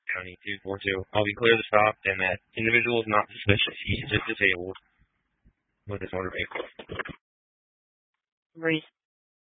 County 242. I'll be clear to stop, and that individual is not suspicious. He's just disabled with his motor vehicle. Race